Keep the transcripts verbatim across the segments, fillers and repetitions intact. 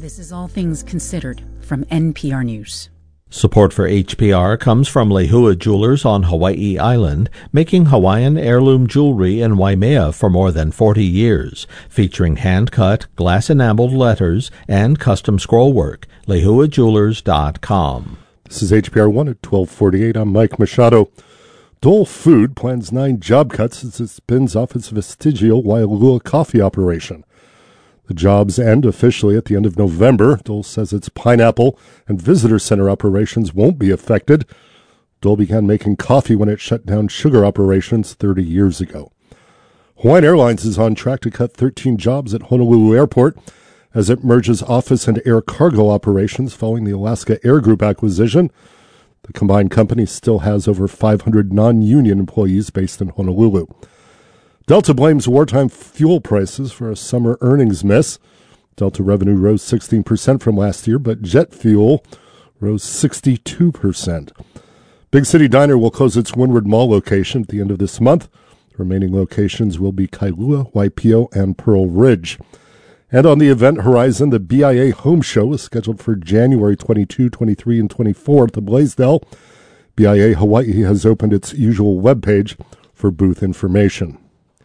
This is All Things Considered from N P R News. Support for H P R comes from Lehua Jewelers on Hawaii Island, making Hawaiian heirloom jewelry in Waimea for more than forty years, featuring hand-cut, glass-enameled letters and custom scroll work. lehua jewelers dot com. This is H P R one at twelve forty-eight. I'm Mike Machado. Dole Food plans nine job cuts as it spins off its vestigial Waialua coffee operation. The jobs end officially at the end of November. Dole says its pineapple and visitor center operations won't be affected. Dole began making coffee when it shut down sugar operations thirty years ago. Hawaiian Airlines is on track to cut thirteen jobs at Honolulu Airport as it merges office and air cargo operations following the Alaska Air Group acquisition. The combined company still has over five hundred non-union employees based in Honolulu. Delta blames wartime fuel prices for a summer earnings miss. Delta revenue rose sixteen percent from last year, but jet fuel rose sixty-two percent. Big City Diner will close its Windward Mall location at the end of this month. The remaining locations will be Kailua, Waipio, and Pearl Ridge. And on the event horizon, the B I A Home Show is scheduled for January twenty-second, twenty-third, and twenty-fourth at the Blaisdell. B I A Hawaii has opened its usual webpage for booth information.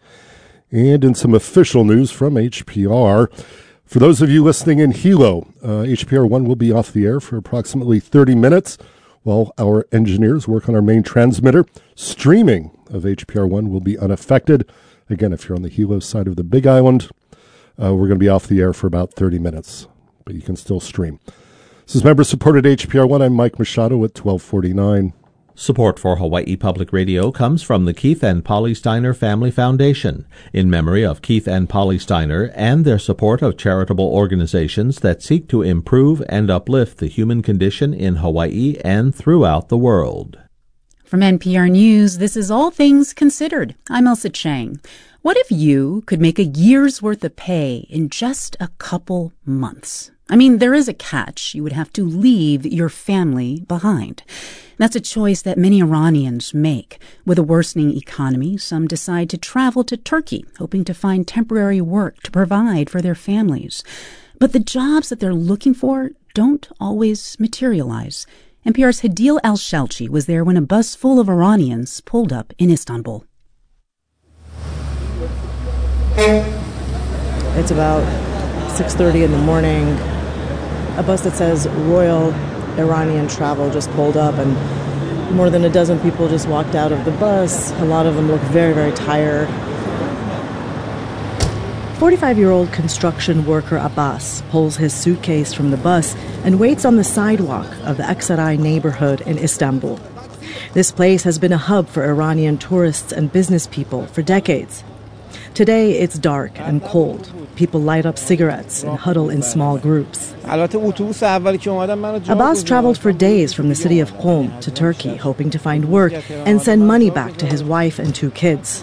And in some official news from H P R, for those of you listening in Hilo, uh, H P R one will be off the air for approximately thirty minutes while our engineers work on our main transmitter. Streaming of H P R one will be unaffected. Again, if you're on the Hilo side of the Big Island, uh, we're going to be off the air for about thirty minutes, but you can still stream. This is member-supported H P R one. I'm Mike Machado at twelve forty-nine. Support for Hawaii Public Radio comes from the Keith and Polly Steiner Family Foundation, in memory of Keith and Polly Steiner and their support of charitable organizations that seek to improve and uplift the human condition in Hawaii and throughout the world. From N P R News, this is All Things Considered. I'm Elsa Chang. What if you could make a year's worth of pay in just a couple months? I mean, there is a catch. You would have to leave your family behind. That's a choice that many Iranians make. With a worsening economy, some decide to travel to Turkey, hoping to find temporary work to provide for their families. But the jobs that they're looking for don't always materialize. N P R's Hadil Al-Shalchi was there when a bus full of Iranians pulled up in Istanbul. It's about six thirty in the morning. A bus that says Royal Iranian Travel just pulled up, and more than a dozen people just walked out of the bus. A lot of them look very, very tired. forty-five-year-old construction worker Abbas pulls his suitcase from the bus and waits on the sidewalk of the Aksaray neighborhood in Istanbul. This place has been a hub for Iranian tourists and business people for decades. Today, it's dark and cold. People light up cigarettes and huddle in small groups. Abbas traveled for days from the city of Qom to Turkey, hoping to find work and send money back to his wife and two kids.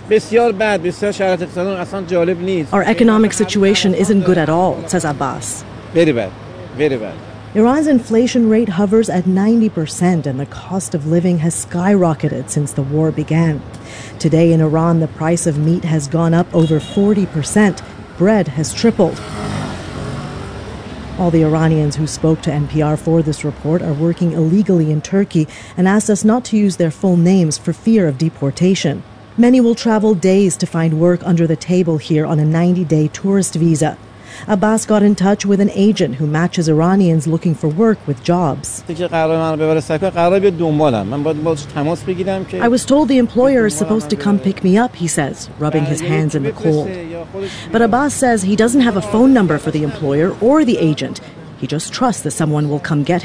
Our economic situation isn't good at all, says Abbas. Very bad, very bad. Iran's inflation rate hovers at ninety percent, and the cost of living has skyrocketed since the war began. Today in Iran, the price of meat has gone up over forty percent. Bread has tripled. All the Iranians who spoke to N P R for this report are working illegally in Turkey and asked us not to use their full names for fear of deportation. Many will travel days to find work under the table here on a ninety-day tourist visa. Abbas got in touch with an agent who matches Iranians looking for work with jobs. I was told the employer is supposed to come pick me up, he says, rubbing his hands in the cold. But Abbas says he doesn't have a phone number for the employer or the agent. He just trusts that someone will come get him.